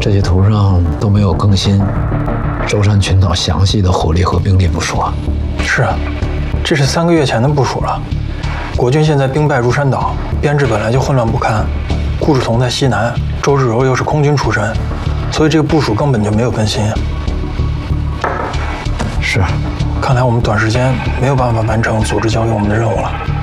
这些图上都没有更新舟山群岛详细的火力和兵力部署啊。 是啊，这是3个月前的部署了。国军现在兵败如山倒，编制本来就混乱不堪。顾祝同在西南，周日柔又是空军出身，所以这个部署根本就没有更新。 是， 看来我们短时间没有办法完成组织交给我们的任务了。